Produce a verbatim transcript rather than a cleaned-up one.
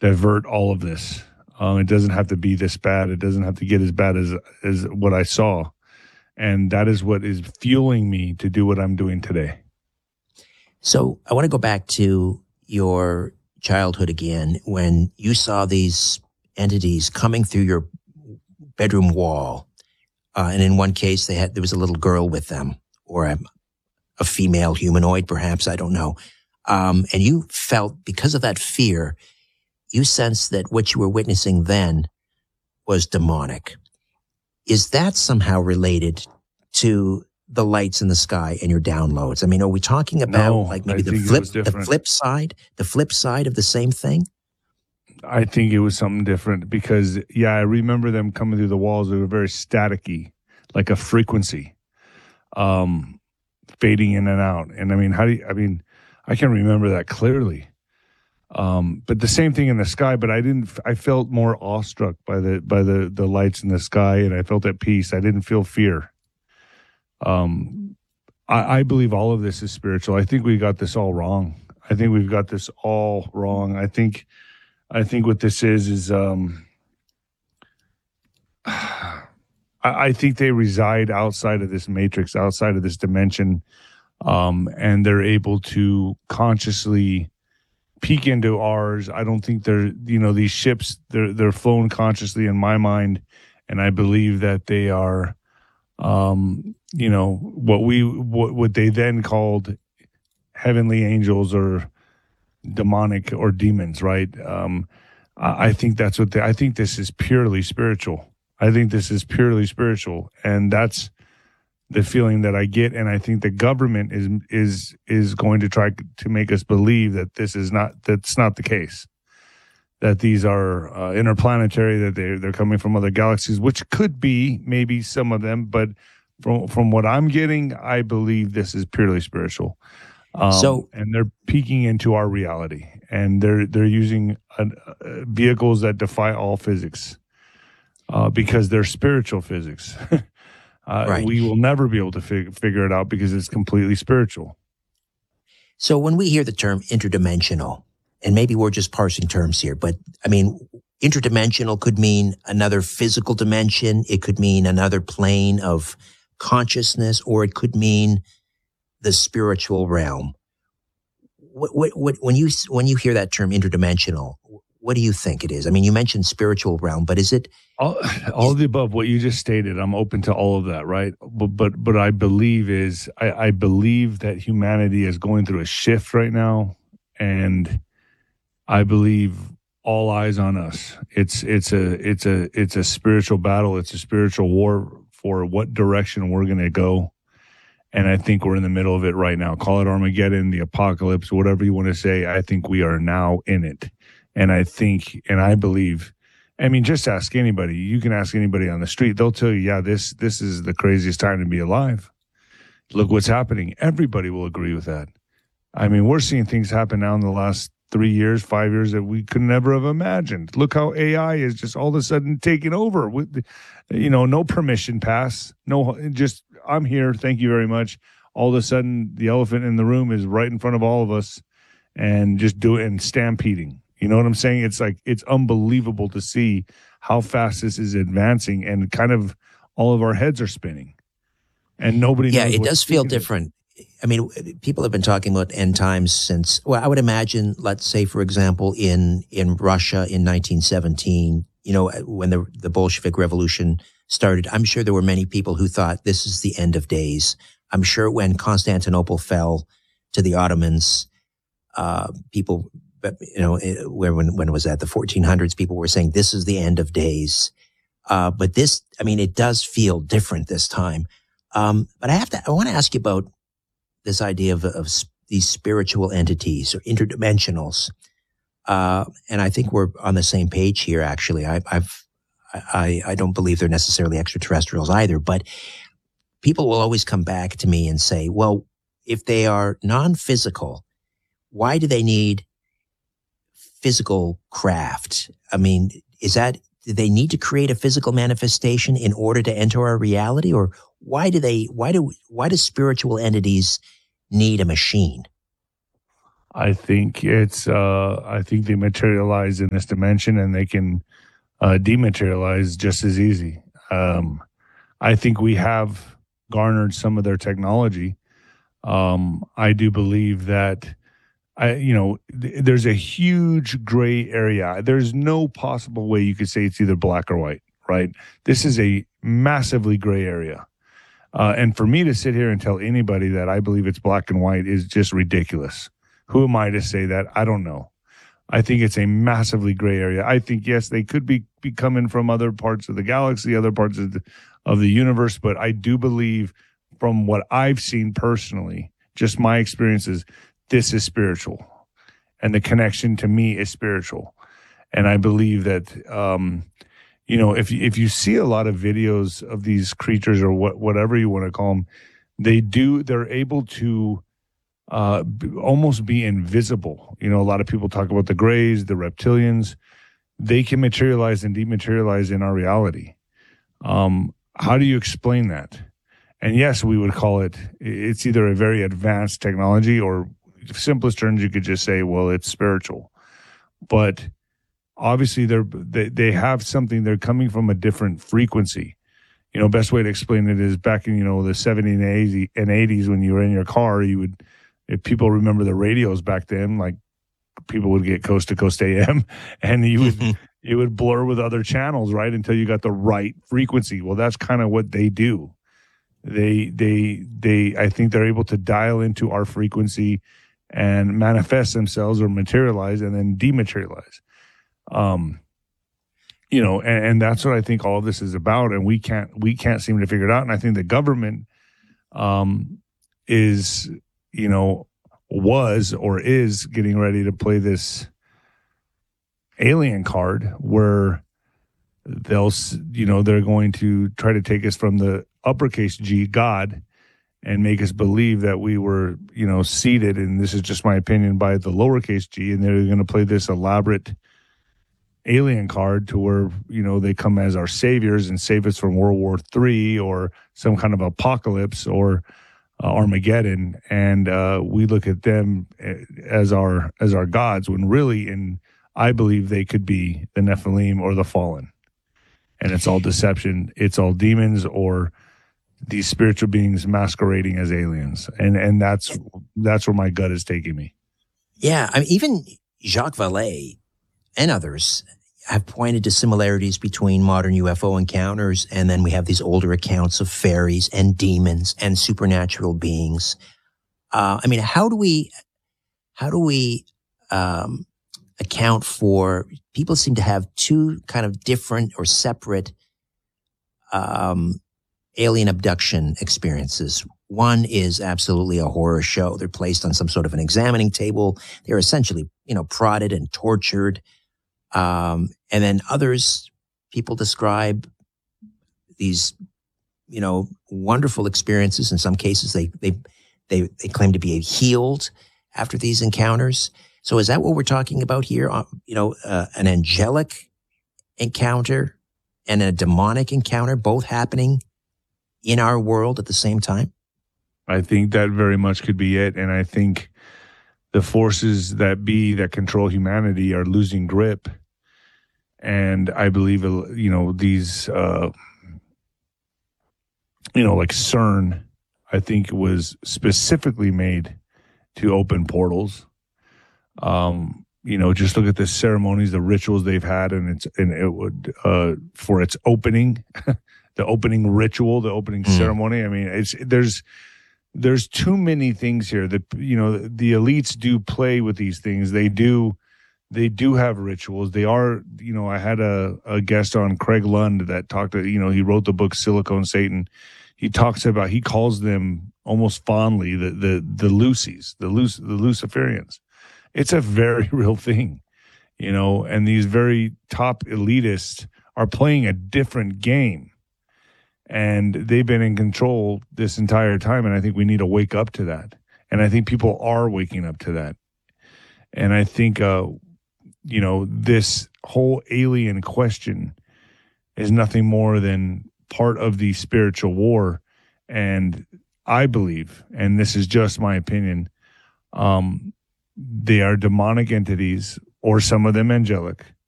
divert all of this. Um, it doesn't have to be this bad. It doesn't have to get as bad as as what I saw. And that is what is fueling me to do what I'm doing today. So I want to go back to your childhood again, when you saw these entities coming through your bedroom wall. Uh, and in one case, they had there was a little girl with them, or a, a female humanoid, perhaps, I don't know. Um, and you felt, because of that fear, you sensed that what you were witnessing then was demonic. Is that somehow related to the lights in the sky and your downloads? I mean, are we talking about No, like maybe I the think it flip, was the different. flip side, the flip side of the same thing? I think it was something different because, yeah, I remember them coming through the walls. They were very staticky, like a frequency, um, fading in and out. And I mean, how do you, I mean, I can remember that clearly. Um, but the same thing in the sky, but I didn't, I felt more awestruck by the, by the, the lights in the sky, and I felt at peace. I didn't feel fear. Um, I, I believe all of this is spiritual. I think we got this all wrong. I think we've got this all wrong. I think, I think what this is, is, um, I, I think they reside outside of this matrix, outside of this dimension. Um, and they're able to consciously peek into ours. I don't think they're, you know, these ships, they're, they're flown consciously in my mind. And I believe that they are, um, you know, what we, what, what they then called heavenly angels or demonic or demons, right? Um, I, I think that's what they, I think this is purely spiritual. I think this is purely spiritual. And that's the feeling that I get. And I think the government is, is, is going to try to make us believe that this is not, that's not the case. That these are uh, interplanetary, that they're, they're coming from other galaxies, which could be maybe some of them, but from from what I'm getting, I believe this is purely spiritual. Um, So- and they're peeking into our reality, and they're they're using uh, uh, vehicles that defy all physics uh, because they're spiritual physics. uh, Right. We will never be able to fig- figure it out because it's completely spiritual. So when we hear the term interdimensional, and maybe we're just parsing terms here, but I mean, interdimensional could mean another physical dimension. It could mean another plane of consciousness, or it could mean the spiritual realm. What, what, what, when you, when you hear that term interdimensional, what do you think it is? I mean, you mentioned spiritual realm, but is it? All, all of the above, what you just stated, I'm open to all of that, right? But but, but I believe is, I, I believe that humanity is going through a shift right now, and I believe all eyes on us. It's it's a it's a it's a spiritual battle. It's a spiritual war for what direction we're going to go. And I think we're in the middle of it right now. Call it Armageddon, the apocalypse, whatever you want to say. I think we are now in it. And I think, and I believe, I mean, just ask anybody. You can ask anybody on the street. They'll tell you, yeah, this this is the craziest time to be alive. Look what's happening. Everybody will agree with that. I mean, we're seeing things happen now in the last three years, five years that we could never have imagined. Look how A I is just all of a sudden taking over with, you know, no permission pass, no, just, I'm here. Thank you very much. All of a sudden the elephant in the room is right in front of all of us and just do it and stampeding. You know what I'm saying? It's like, it's unbelievable to see how fast this is advancing, and kind of all of our heads are spinning and nobody Yeah, knows it what does to feel think of it. different. I mean, people have been talking about end times since, well, I would imagine, let's say, for example, in, in Russia in nineteen seventeen, you know, when the, the Bolshevik Revolution started, I'm sure there were many people who thought this is the end of days. I'm sure when Constantinople fell to the Ottomans, uh, people, you know, where, when, when was that? The fourteen hundreds, people were saying this is the end of days. Uh, but this, I mean, it does feel different this time. Um, but I have to, I want to ask you about this idea of, of these spiritual entities or interdimensionals. Uh, and I think we're on the same page here, actually. I, I've, I, I don't believe they're necessarily extraterrestrials either, but people will always come back to me and say, well, if they are non-physical, why do they need physical craft? I mean, is that, do they need to create a physical manifestation in order to enter our reality? Or why do they, why do, why do spiritual entities need a machine? I think it's uh, I think they materialize in this dimension, and they can uh, dematerialize just as easy. Um, I think we have garnered some of their technology. Um, I do believe that I, you know, th- there's a huge gray area. There's no possible way you could say it's either black or white, right? This is a massively gray area. Uh, and for me to sit here and tell anybody that I believe it's black and white is just ridiculous. Who am I to say that? I don't know. I think it's a massively gray area. I think, yes, they could be, be coming from other parts of the galaxy, other parts of the, of the universe, but I do believe from what I've seen personally, just my experiences, this is spiritual. And the connection to me is spiritual. And I believe that, um, you know, if, if you see a lot of videos of these creatures or what, whatever you want to call them, they do, they're able to uh, b- almost be invisible. You know, a lot of people talk about the grays, the reptilians. They can materialize and dematerialize in our reality. Um, how do you explain that? And yes, we would call it, it's either a very advanced technology, or simplest terms, you could just say, well, it's spiritual. But obviously they're, they, they have something, they're coming from a different frequency. You know, best way to explain it is back in, you know, the seventies and eighties and eighties, when you were in your car, you would, if people remember the radios back then, like people would get Coast to Coast A M, and you would, you would blur with other channels, right? Until you got the right frequency. Well, that's kind of what they do. They, they, they, I think they're able to dial into our frequency and manifest themselves or materialize and then dematerialize. Um, you know, and, and that's what I think all of this is about. And we can't, we can't seem to figure it out. And I think the government, um, is, you know, was or is getting ready to play this alien card where they'll, you know, they're going to try to take us from the uppercase G, God, and make us believe that we were, you know, seated, and this is just my opinion, by the lowercase G, and they're going to play this elaborate alien card to where, you know, they come as our saviors and save us from World War Three or some kind of apocalypse or uh, Armageddon, and uh, we look at them as our as our gods, when really, and I believe they could be the Nephilim or the fallen, and it's all deception. It's all demons or these spiritual beings masquerading as aliens, and and that's that's where my gut is taking me. Yeah, I mean, even Jacques Vallée and others have pointed to similarities between modern U F O encounters, and then we have these older accounts of fairies and demons and supernatural beings. Uh, I mean, how do we how do we um, account for people seem to have two kind of different or separate um, alien abduction experiences? One is absolutely a horror show. They're placed on some sort of an examining table. They're essentially, you know, prodded and tortured. Um, and then others, people describe these, you know, wonderful experiences. In some cases, they, they, they, they claim to be healed after these encounters. So is that what we're talking about here? Uh, you know, uh, an angelic encounter and a demonic encounter, both happening in our world at the same time? I think that very much could be it. And I think the forces that be that control humanity are losing grip. And I believe, you know, these, uh, you know, like CERN, I think was specifically made to open portals. Um, you know, just look at the ceremonies, the rituals they've had, and it's, and it would, uh, for its opening, the opening ritual, the opening mm. ceremony. I mean, it's, there's, there's too many things here that, you know, the elites do play with these things. They do, they do have rituals. They are, you know, I had a, a guest on, Craig Lund, that talked to, you know, he wrote the book Silicon Satan. He talks about, he calls them almost fondly the, the, the Lucies, the Luc, the Luciferians. It's a very real thing, you know, and these very top elitists are playing a different game. And they've been in control this entire time. And I think we need to wake up to that. And I think people are waking up to that. And I think, uh, you know, this whole alien question is nothing more than part of the spiritual war. And I believe, and this is just my opinion, um, they are demonic entities, or some of them angelic,